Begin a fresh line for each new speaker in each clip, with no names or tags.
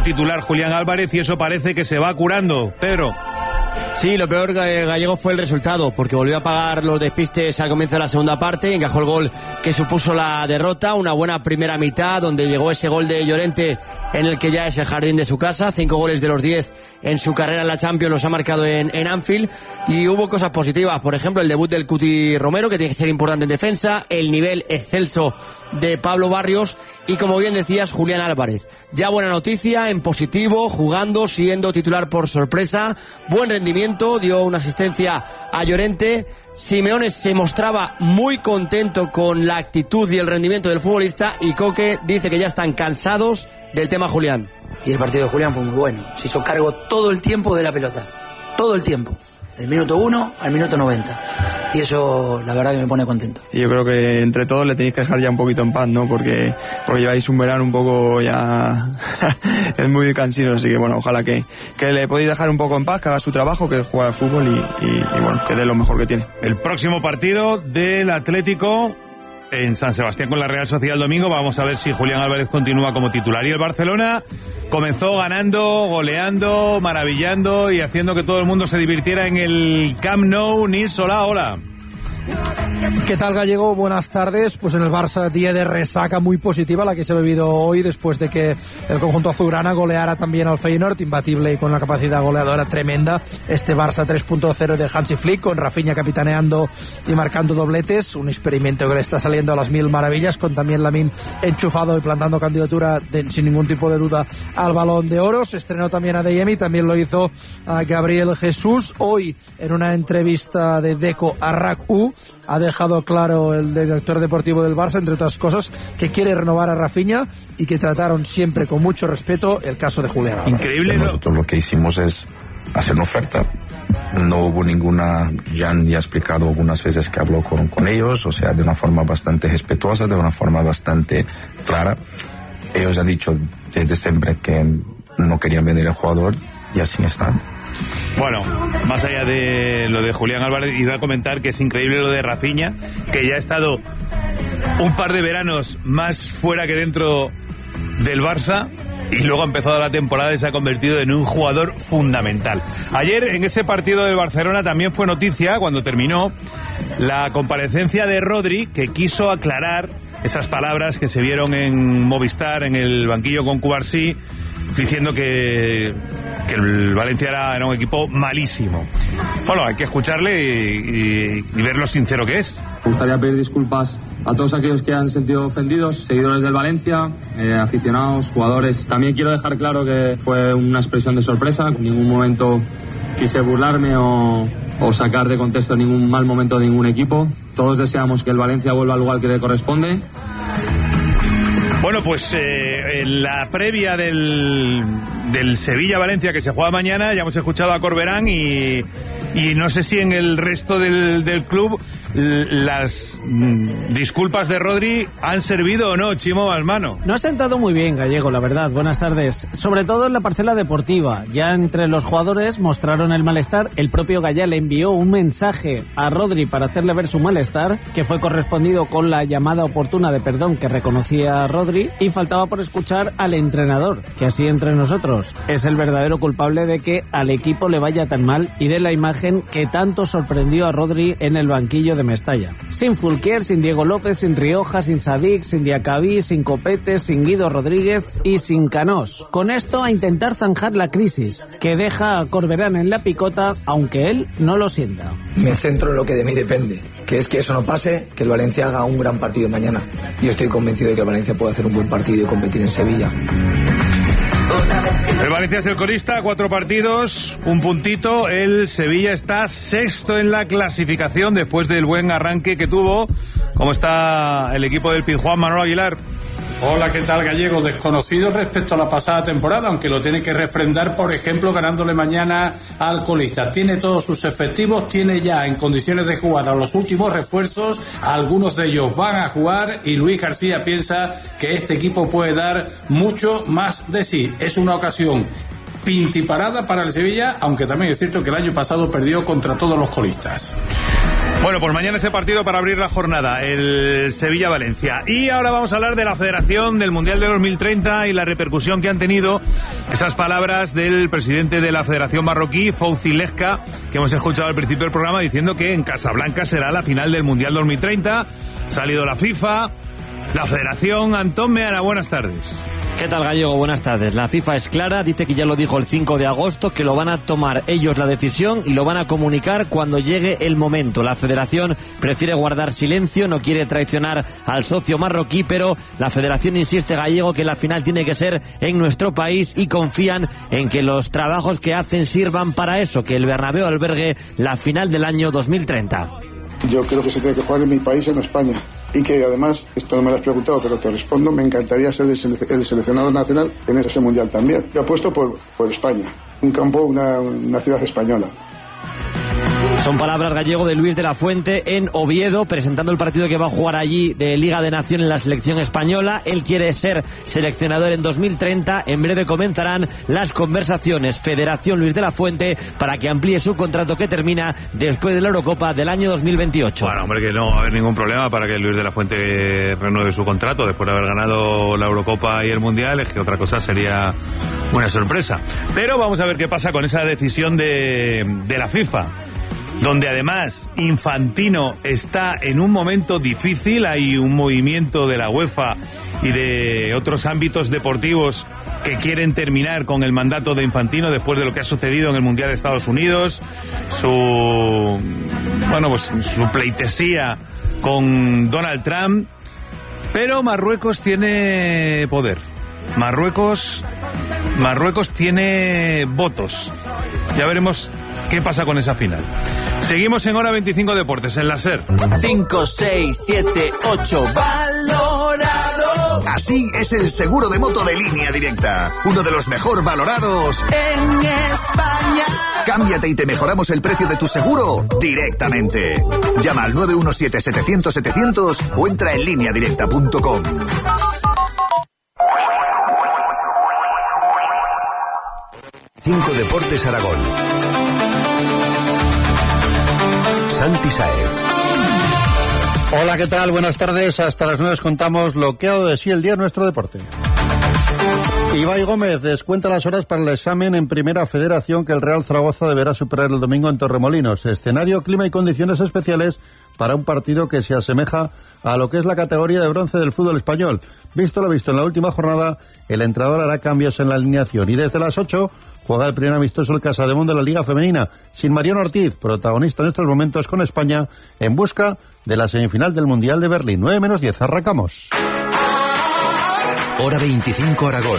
titular Julián Álvarez y eso parece que se va curando. Pedro.
Sí, lo peor, Gallego, fue el resultado, porque volvió a pagar los despistes al comienzo de la segunda parte, encajó el gol que supuso la derrota, una buena primera mitad, donde llegó ese gol de Llorente, en el que ya es el jardín de su casa, 5 goles de los 10 en su carrera en la Champions los ha marcado en Anfield, y hubo cosas positivas, por ejemplo, el debut del Cuti Romero, que tiene que ser importante en defensa, el nivel excelso de Pablo Barrios, y como bien decías, Julián Álvarez. Ya buena noticia, en positivo, jugando, siendo titular por sorpresa, buen rendimiento, dio una asistencia a Llorente. Simeone se mostraba muy contento con la actitud y el rendimiento del futbolista, y Coque dice que ya están cansados del tema Julián.
Y el partido de Julián fue muy bueno, se hizo cargo todo el tiempo de la pelota, todo el tiempo, del minuto 1 al minuto 90. Y eso la verdad que me pone contento.
Y yo creo que entre todos le tenéis que dejar ya un poquito en paz, ¿no? Porque lleváis un verano un poco ya es muy cansino, así que bueno, ojalá que le podéis dejar un poco en paz, que haga su trabajo, que es jugar al fútbol y bueno, que dé lo mejor que tiene.
El próximo partido del Atlético en San Sebastián con la Real Sociedad el domingo, vamos a ver si Julián Álvarez continúa como titular. Y el Barcelona comenzó ganando, goleando, maravillando y haciendo que todo el mundo se divirtiera en el Camp Nou. Nils, hola.
¿Qué tal, Gallego? Buenas tardes. Pues en el Barça, día de resaca muy positiva la que se ha vivido hoy, después de que el conjunto azulgrana goleara también al Feyenoord, imbatible y con la capacidad goleadora tremenda. Este Barça 3.0 de Hansi Flick, con Rafinha capitaneando y marcando dobletes, un experimento que le está saliendo a las mil maravillas, con también Lamine enchufado y plantando candidatura sin ningún tipo de duda al Balón de Oro. Se estrenó también a Adeyemi, también lo hizo a Gabriel Jesús. Hoy, en una entrevista de Deco a RAC-U, ha dejado claro el director deportivo del Barça, entre otras cosas, que quiere renovar a Rafinha y que trataron siempre con mucho respeto el caso de Julián Álvarez.
Increíble, ¿no?
Nosotros lo que hicimos es hacer una oferta. No hubo ninguna, Jan ya ha explicado algunas veces que habló con ellos, o sea, de una forma bastante respetuosa, de una forma bastante clara. Ellos han dicho desde siempre que no querían vender al jugador y así están.
Bueno, más allá de lo de Julián Álvarez, iba a comentar que es increíble lo de Rafinha, que ya ha estado un par de veranos más fuera que dentro del Barça y luego ha empezado la temporada y se ha convertido en un jugador fundamental. Ayer en ese partido del Barcelona también fue noticia, cuando terminó, la comparecencia de Rodri, que quiso aclarar esas palabras que se vieron en Movistar, en el banquillo con Cubarsí, diciendo que el Valencia era un equipo malísimo. Bueno, hay que escucharle y ver lo sincero que es.
Me gustaría pedir disculpas a todos aquellos que han sentido ofendidos, seguidores del Valencia, aficionados, jugadores. También quiero dejar claro que fue una expresión de sorpresa. En ningún momento quise burlarme o sacar de contexto ningún mal momento de ningún equipo. Todos deseamos que el Valencia vuelva al lugar que le corresponde.
Bueno, pues en la previa del Sevilla-Valencia que se juega mañana, ya hemos escuchado a Corberán y no sé si en el resto del club las disculpas de Rodri han servido o no, Chimo Balmano.
No ha sentado muy bien, Gallego, la verdad. Buenas tardes. Sobre todo en la parcela deportiva. Ya entre los jugadores mostraron el malestar. El propio Gallá le envió un mensaje a Rodri para hacerle ver su malestar, que fue correspondido con la llamada oportuna de perdón que reconocía Rodri, y faltaba por escuchar al entrenador, que así entre nosotros es el verdadero culpable de que al equipo le vaya tan mal y de la imagen que tanto sorprendió a Rodri en el banquillo de Mestalla. Sin Fulquier, sin Diego López, sin Rioja, sin Sadik, sin Diacabí, sin Copete, sin Guido Rodríguez y sin Canós. Con esto a intentar zanjar la crisis, que deja a Corberán en la picota, aunque él no lo sienta.
Me centro en lo que de mí depende, que es que eso no pase, que el Valencia haga un gran partido mañana. Yo estoy convencido de que el Valencia puede hacer un buen partido y competir en Sevilla.
El Valencia es el colista, 4 partidos, un puntito. El Sevilla está sexto en la clasificación después del buen arranque que tuvo. ¿Cómo está el equipo del Pizjuán, Manolo Aguilar?
Hola, ¿qué tal, Gallego? Desconocido respecto a la pasada temporada, aunque lo tiene que refrendar, por ejemplo, ganándole mañana al colista. Tiene todos sus efectivos, tiene ya en condiciones de jugar a los últimos refuerzos, algunos de ellos van a jugar y Luis García piensa que este equipo puede dar mucho más de sí. Es una ocasión pintiparada para el Sevilla, aunque también es cierto que el año pasado perdió contra todos los colistas.
Bueno, pues mañana ese partido para abrir la jornada, el Sevilla-Valencia. Y ahora vamos a hablar de la Federación, del Mundial de 2030 y la repercusión que han tenido esas palabras del presidente de la Federación marroquí, Fouzi Lezka, que hemos escuchado al principio del programa diciendo que en Casablanca será la final del Mundial 2030. Ha salido la FIFA, la Federación. Antón Meana, buenas tardes.
¿Qué tal, Gallego? Buenas tardes. La FIFA es clara, dice que ya lo dijo el 5 de agosto, que lo van a tomar ellos la decisión y lo van a comunicar cuando llegue el momento. La Federación prefiere guardar silencio, no quiere traicionar al socio marroquí, pero la Federación insiste, Gallego, que la final tiene que ser en nuestro país y confían en que los trabajos que hacen sirvan para eso, que el Bernabéu albergue la final del año 2030.
Yo creo que se tiene que jugar en mi país, en España. Y que además, esto no me lo has preguntado, pero te respondo, me encantaría ser el seleccionador nacional en ese mundial también. Yo apuesto por España, un campo, una ciudad española.
Son palabras, Gallego, de Luis de la Fuente en Oviedo, presentando el partido que va a jugar allí de Liga de Naciones en la selección española. Él quiere ser seleccionador en 2030. En breve comenzarán las conversaciones Federación Luis de la Fuente para que amplíe su contrato que termina después de la Eurocopa del año 2028.
Bueno, hombre, que no va a haber ningún problema para que Luis de la Fuente renueve su contrato después de haber ganado la Eurocopa y el Mundial. Es que otra cosa sería una sorpresa. Pero vamos a ver qué pasa con esa decisión de la FIFA, donde además Infantino está en un momento difícil. Hay un movimiento de la UEFA y de otros ámbitos deportivos que quieren terminar con el mandato de Infantino después de lo que ha sucedido en el Mundial de Estados Unidos, su pleitesía con Donald Trump. Pero Marruecos tiene poder, Marruecos tiene votos. Ya veremos qué pasa con esa final. Seguimos en Hora 25 Deportes, en la SER.
5, 6, 7, 8, valorado. Así es el seguro de moto de Línea Directa. Uno de los mejor valorados en España. Cámbiate y te mejoramos el precio de tu seguro directamente. Llama al 917-700-700 o entra en lineadirecta.com. Cinco Deportes Aragón. Santi Saez.
Hola, ¿qué tal? Buenas tardes. Hasta las 9 contamos lo que ha dado de sí el día en nuestro deporte. Ibai Gómez descuenta las horas para el examen en Primera Federación que el Real Zaragoza deberá superar el domingo en Torremolinos. Escenario, clima y condiciones especiales para un partido que se asemeja a lo que es la categoría de bronce del fútbol español. Visto lo visto en la última jornada, el entrenador hará cambios en la alineación y desde las 8 juega el primer amistoso el Casademón de la Liga Femenina, sin Mariano Ortiz, protagonista en estos momentos con España, en busca de la semifinal del Mundial de Berlín. 9-10, arrancamos.
Hora 25 Aragón.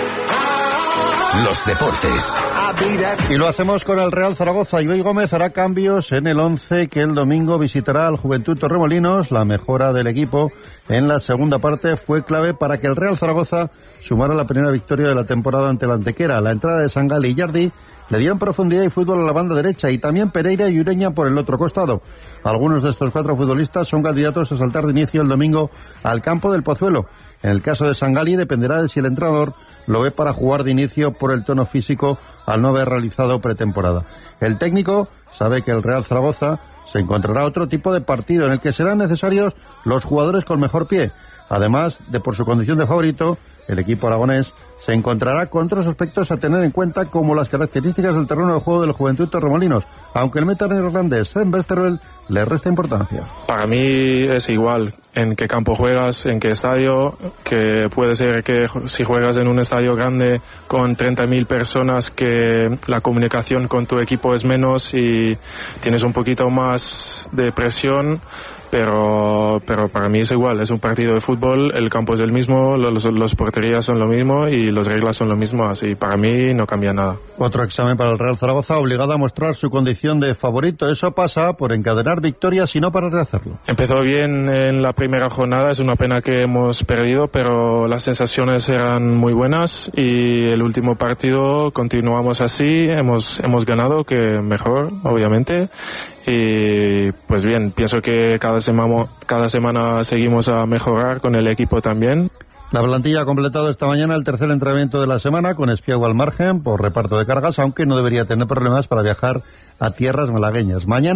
Los deportes.
Y lo hacemos con el Real Zaragoza. Ibai Gómez hará cambios en el 11 que el domingo visitará al Juventud Torremolinos. La mejora del equipo en la segunda parte fue clave para que el Real Zaragoza sumara la primera victoria de la temporada ante la Antequera. La entrada de Sangali y Yardi le dieron profundidad y fútbol a la banda derecha y también Pereira y Ureña por el otro costado. Algunos de estos 4 futbolistas son candidatos a saltar de inicio el domingo al campo del Pozuelo. En el caso de Sangali dependerá de si el entrenador lo ve para jugar de inicio por el tono físico al no haber realizado pretemporada. El técnico sabe que el Real Zaragoza se encontrará otro tipo de partido en el que serán necesarios los jugadores con mejor pie. Además de por su condición de favorito, el equipo aragonés se encontrará con otros aspectos a tener en cuenta como las características del terreno de juego del Juventud Torremolinos, aunque el meta neerlandés en Westerwelle le resta importancia.
Para mí es igual en qué campo juegas, en qué estadio, que puede ser que si juegas en un estadio grande con 30.000 personas que la comunicación con tu equipo es menos y tienes un poquito más de presión. Pero para mí es igual, es un partido de fútbol, el campo es el mismo, los porterías son lo mismo y las reglas son lo mismo, así para mí no cambia nada.
Otro examen para el Real Zaragoza, obligado a mostrar su condición de favorito. Eso pasa por encadenar victorias y no parar de hacerlo.
Empezó bien en la primera jornada, es una pena que hemos perdido, pero las sensaciones eran muy buenas y el último partido continuamos así, hemos ganado, que mejor, obviamente. Y pues bien, pienso que cada semana seguimos a mejorar con el equipo también.
La plantilla ha completado esta mañana el tercer entrenamiento de la semana con Espiago al margen por reparto de cargas, aunque no debería tener problemas para viajar a tierras malagueñas. Mañana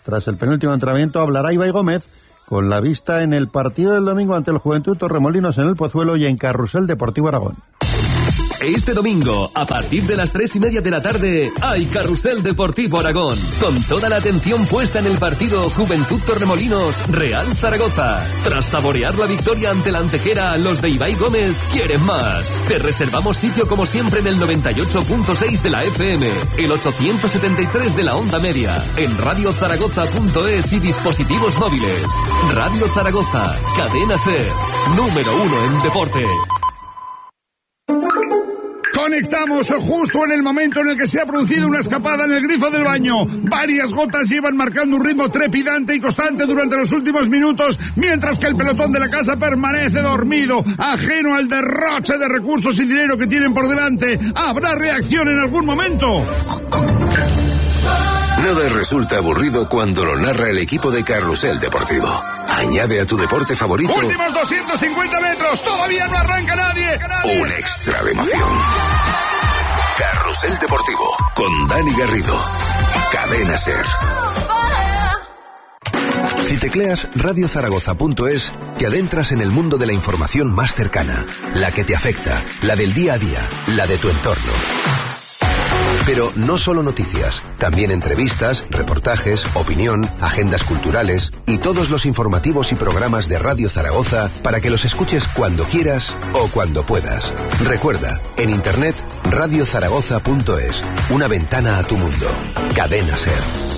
Tras el penúltimo entrenamiento hablará Ibai Gómez con la vista en el partido del domingo ante el Juventud Torremolinos en el Pozuelo y en Carrusel Deportivo Aragón.
Este domingo, a partir de las 3:30 de la tarde, hay Carrusel Deportivo Aragón, con toda la atención puesta en el partido Juventud Torremolinos Real Zaragoza. Tras saborear la victoria ante la Antequera, los de Ibai Gómez quieren más. Te reservamos sitio como siempre en el 98.6 de la FM, el 873 de la onda media, en radiozaragoza.es y dispositivos móviles. Radio Zaragoza, cadena SER, número 1 en deporte.
Conectamos justo en el momento en el que se ha producido una escapada en el grifo del baño. Varias gotas llevan marcando un ritmo trepidante y constante durante los últimos minutos, mientras que el pelotón de la casa permanece dormido, ajeno al derroche de recursos y dinero que tienen por delante. ¿Habrá reacción en algún momento?
Nada resulta aburrido cuando lo narra el equipo de Carrusel Deportivo. Añade a tu deporte favorito
Últimos 250 metros, todavía no arranca nadie.
un extra de emoción. Carrusel Deportivo con Dani Garrido. Cadena SER. Si tecleas radiozaragoza.es, te adentras en el mundo de la información más cercana, la que te afecta, la del día a día, la de tu entorno. Pero no solo noticias, también entrevistas, reportajes, opinión, agendas culturales y todos los informativos y programas de Radio Zaragoza para que los escuches cuando quieras o cuando puedas. Recuerda, en internet, radiozaragoza.es, una ventana a tu mundo. Cadena SER.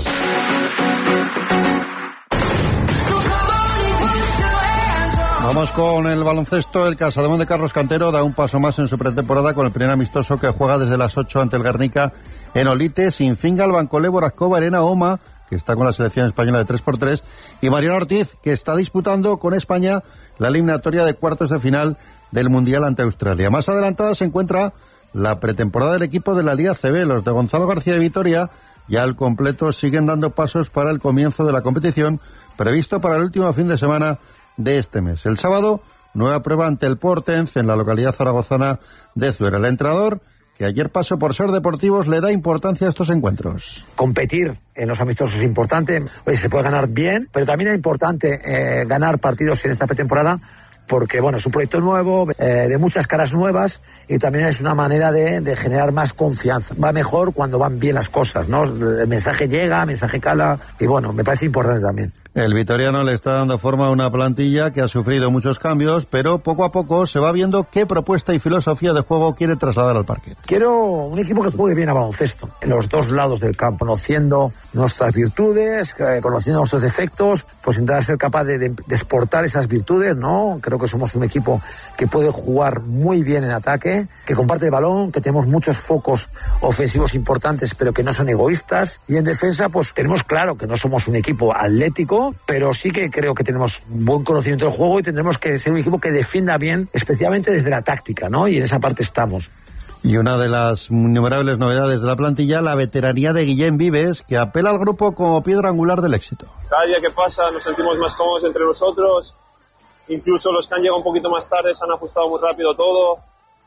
Vamos con el baloncesto. El Casademón de Carlos Cantero da un paso más en su pretemporada con el primer amistoso que juega desde las 8 ante el Guernica en Olite, sin Fingal, Bancolé, Borazcova, Elena Oma, que está con la selección española de 3x3, y Mariano Ortiz, que está disputando con España la eliminatoria de cuartos de final del Mundial ante Australia. Más adelantada se encuentra la pretemporada del equipo de la Liga CB. Los de Gonzalo García de Vitoria ya al completo siguen dando pasos para el comienzo de la competición, previsto para el último fin de semana de este mes. El sábado, nueva prueba ante el Portenz en la localidad zaragozana de Zuera. El entrenador, que ayer pasó por SER Deportivos, le da importancia a estos encuentros.
Competir en los amistosos es importante. Oye, se puede ganar bien, pero también es importante ganar partidos en esta pretemporada, porque bueno, es un proyecto nuevo, de muchas caras nuevas, y también es una manera de generar más confianza. Va mejor cuando van bien las cosas, ¿no? El mensaje llega, el mensaje cala, y bueno, me parece importante también.
El vitoriano le está dando forma a una plantilla que ha sufrido muchos cambios, pero poco a poco se va viendo qué propuesta y filosofía de juego quiere trasladar al parquet.
Quiero un equipo que juegue bien a baloncesto, en los dos lados del campo, conociendo nuestras virtudes, conociendo nuestros defectos, pues intentar ser capaz de exportar esas virtudes, ¿no? Creo que somos un equipo que puede jugar muy bien en ataque, que comparte el balón, que tenemos muchos focos ofensivos importantes, pero que no son egoístas, y en defensa, pues tenemos claro que no somos un equipo atlético, pero sí que creo que tenemos buen conocimiento del juego y tendremos que ser un equipo que defienda bien, especialmente desde la táctica, ¿no? Y en esa parte estamos.
Y una de las innumerables novedades de la plantilla, la veteranía de Guillén Vives, que apela al grupo como piedra angular del éxito.
Cada día que pasa nos sentimos más cómodos entre nosotros, incluso los que han llegado un poquito más tarde se han ajustado muy rápido todo,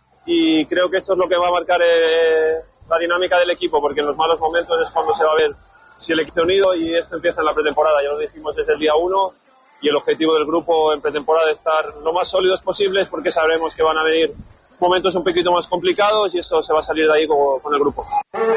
y creo que esto es lo que va a marcar la dinámica del equipo, porque en los malos momentos es cuando se va a ver si el equipo unido, y esto empieza en la pretemporada. Ya lo dijimos desde el día 1, y el objetivo del grupo en pretemporada es estar lo más sólidos posibles, porque sabremos que van a venir momentos un poquito más complicados y eso se va a salir de ahí con el grupo.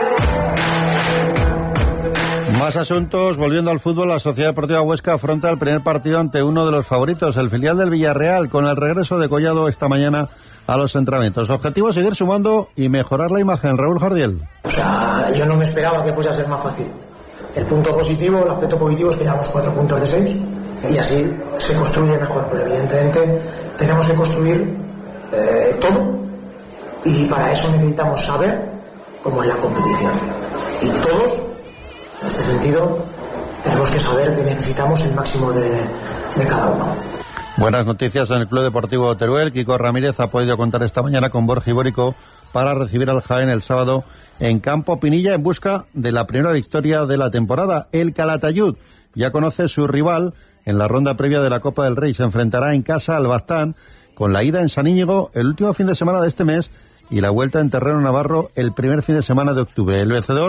Más asuntos, volviendo al fútbol, la Sociedad Deportiva Huesca afronta el primer partido ante uno de los favoritos, el filial del Villarreal, con el regreso de Collado esta mañana a los entrenamientos. Objetivo, seguir sumando y mejorar la imagen. Raúl Jardiel.
Yo no me esperaba que fuese a ser más fácil. El punto positivo, el aspecto positivo es que llevamos 4 puntos de 6 y así se construye mejor, pero evidentemente tenemos que construir todo, y para eso necesitamos saber cómo es la competición, y todos, en este sentido, tenemos que saber que necesitamos el máximo de cada uno.
Buenas noticias en el Club Deportivo Teruel. Kiko Ramírez ha podido contar esta mañana con Borja Ibórico para recibir al Jaén el sábado en Campo Pinilla en busca de la primera victoria de la temporada. El Calatayud ya conoce su rival en la ronda previa de la Copa del Rey. Se enfrentará en casa al Baztán, con la ida en San Íñigo el último fin de semana de este mes y la vuelta en terreno navarro el primer fin de semana de octubre. El vencedor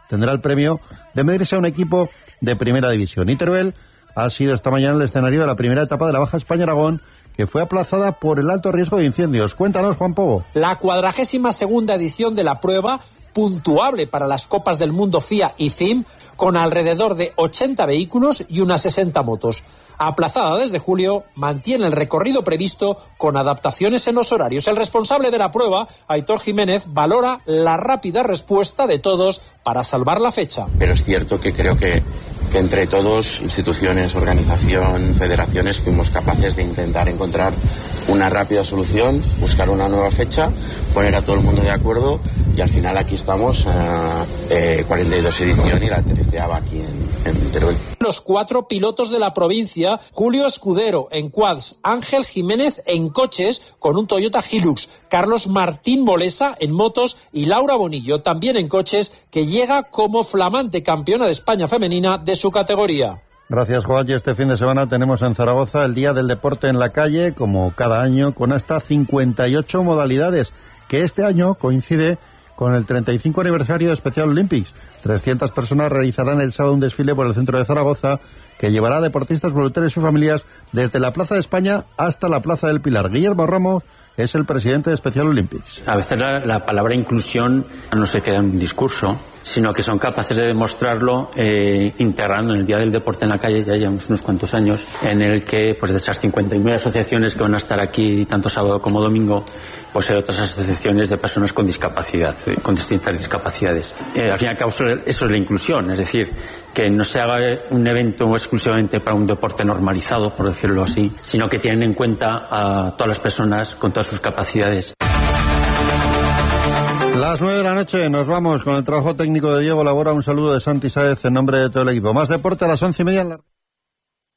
tendrá el premio de medirse a un equipo de primera división. Y Teruel ha sido esta mañana el escenario de la primera etapa de la Baja España-Aragón, que fue aplazada por el alto riesgo de incendios. Cuéntanos, Juan Pobo.
La 42ª edición de la prueba, puntuable para las Copas del Mundo FIA y FIM, con alrededor de 80 vehículos y unas 60 motos. Aplazada desde julio, mantiene el recorrido previsto con adaptaciones en los horarios. El responsable de la prueba, Aitor Jiménez, valora la rápida respuesta de todos para salvar la fecha.
Pero es cierto que creo que entre todos, instituciones, organización, federaciones, fuimos capaces de intentar encontrar una rápida solución, buscar una nueva fecha, poner a todo el mundo de acuerdo y al final aquí estamos, 42 edición y la 13ª aquí en Teruel.
Los 4 pilotos de la provincia, Julio Escudero en quads, Ángel Jiménez en coches con un Toyota Hilux, Carlos Martín Molesa en motos y Laura Bonillo también en coches, que llega como flamante campeona de España femenina de su categoría.
Gracias, Juan. Y este fin de semana tenemos en Zaragoza el Día del Deporte en la Calle, como cada año, con hasta 58 modalidades, que este año coincide con el 35 aniversario de Special Olympics. 300 personas realizarán el sábado un desfile por el centro de Zaragoza que llevará a deportistas, voluntarios y familias desde la Plaza de España hasta la Plaza del Pilar. Guillermo Ramos es el presidente de Special Olympics.
A veces la palabra inclusión no se queda en un discurso, sino que son capaces de demostrarlo integrando en el Día del Deporte en la Calle, ya llevamos unos cuantos años, en el que pues de esas 59 asociaciones que van a estar aquí tanto sábado como domingo, pues hay otras asociaciones de personas con discapacidad, con distintas discapacidades. Al fin y al cabo eso es la inclusión, es decir, que no se haga un evento exclusivamente para un deporte normalizado, por decirlo así, sino que tienen en cuenta a todas las personas con todas sus capacidades.
Las 9 de la noche nos vamos con el trabajo técnico de Diego Labora. Un saludo de Santi Sáez en nombre de todo el equipo. Más deporte a las 11:30 en la...